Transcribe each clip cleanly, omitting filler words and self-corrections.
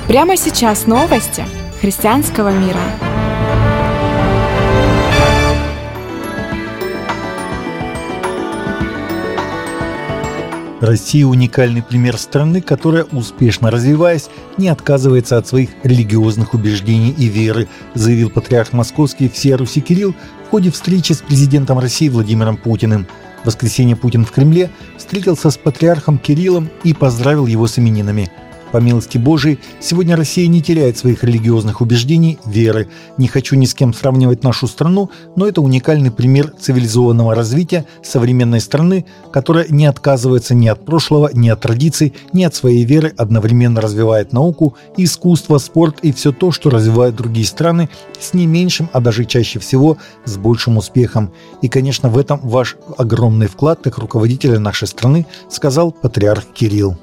Прямо сейчас новости христианского мира. Россия – уникальный пример страны, которая, успешно развиваясь, не отказывается от своих религиозных убеждений и веры, заявил патриарх Московский всея Руси Кирилл в ходе встречи с президентом России Владимиром Путиным. В воскресенье Путин в Кремле встретился с патриархом Кириллом и поздравил его с именинами. По милости Божией, сегодня Россия не теряет своих религиозных убеждений, веры. Не хочу ни с кем сравнивать нашу страну, но это уникальный пример цивилизованного развития современной страны, которая не отказывается ни от прошлого, ни от традиций, ни от своей веры, одновременно развивает науку, искусство, спорт и все то, что развивают другие страны с не меньшим, а даже чаще всего с большим успехом. И, конечно, в этом ваш огромный вклад как руководителя нашей страны, сказал патриарх Кирилл.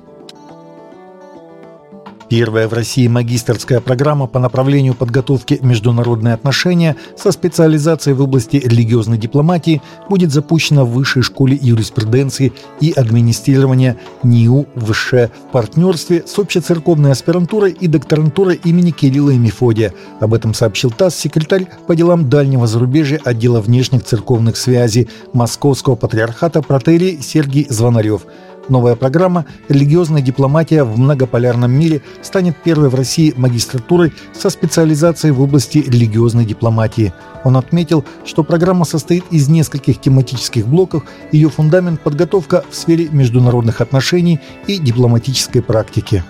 Первая в России магистерская программа по направлению подготовки «Международные отношения» со специализацией в области религиозной дипломатии будет запущена в Высшей школе юриспруденции и администрирования НИУ ВШ в партнерстве с общецерковной аспирантурой и докторантурой имени Кирилла и Мефодия. Об этом сообщил ТАСС секретарь по делам дальнего зарубежья отдела внешних церковных связей Московского патриархата протоиерей Сергий Звонарев. Новая программа «Религиозная дипломатия в многополярном мире» станет первой в России магистратурой со специализацией в области религиозной дипломатии. Он отметил, что программа состоит из нескольких тематических блоков, ее фундамент – подготовка в сфере международных отношений и дипломатической практики.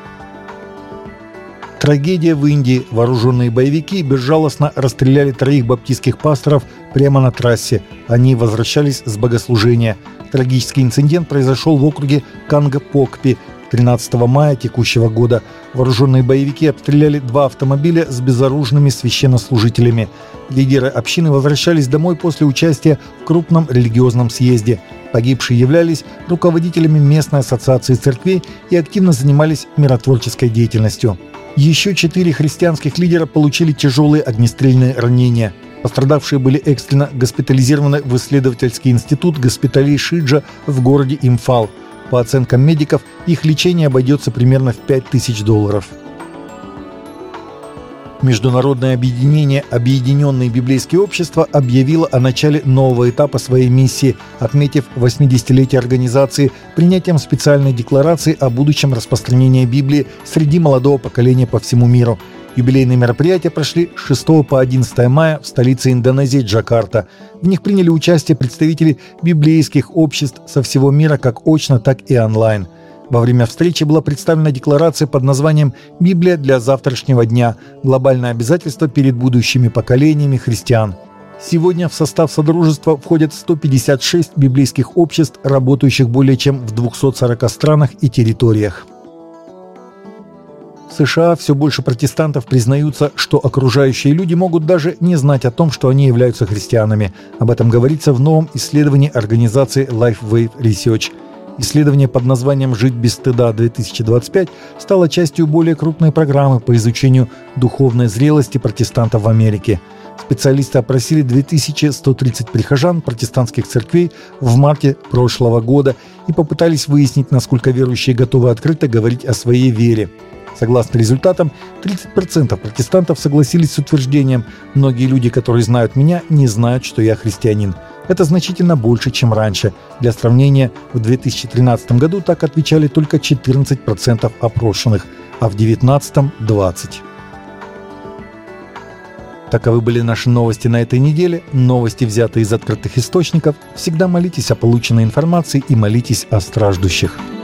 Трагедия в Индии. Вооруженные боевики безжалостно расстреляли 3 баптистских пасторов прямо на трассе. Они возвращались с богослужения. Трагический инцидент произошел в округе Кангапокпи 13 мая текущего года. Вооруженные боевики обстреляли 2 автомобиля с безоружными священнослужителями. Лидеры общины возвращались домой после участия в крупном религиозном съезде. Погибшие являлись руководителями местной ассоциации церквей и активно занимались миротворческой деятельностью. Еще 4 христианских лидера получили тяжелые огнестрельные ранения. Пострадавшие были экстренно госпитализированы в исследовательский институт госпиталей Шиджа в городе Имфал. По оценкам медиков, их лечение обойдется примерно в $5000. Международное объединение «Объединенные библейские общества» объявило о начале нового этапа своей миссии, отметив 80-летие организации принятием специальной декларации о будущем распространении Библии среди молодого поколения по всему миру. Юбилейные мероприятия прошли с 6 по 11 мая в столице Индонезии Джакарта. В них приняли участие представители библейских обществ со всего мира как очно, так и онлайн. Во время встречи была представлена декларация под названием «Библия для завтрашнего дня. Глобальное обязательство перед будущими поколениями христиан». Сегодня в состав Содружества входят 156 библейских обществ, работающих более чем в 240 странах и территориях. В США все больше протестантов признаются, что окружающие люди могут даже не знать о том, что они являются христианами. Об этом говорится в новом исследовании организации LifeWave Research. Исследование под названием «Жить без стыда-2025» стало частью более крупной программы по изучению духовной зрелости протестантов в Америке. Специалисты опросили 2130 прихожан протестантских церквей в марте прошлого года и попытались выяснить, насколько верующие готовы открыто говорить о своей вере. Согласно результатам, 30% протестантов согласились с утверждением «Многие люди, которые знают меня, не знают, что я христианин». Это значительно больше, чем раньше. Для сравнения, в 2013 году так отвечали только 14% опрошенных, а в 2019 – 20%. Таковы были наши новости на этой неделе. Новости, взятые из открытых источников. Всегда молитесь о полученной информации и молитесь о страждущих.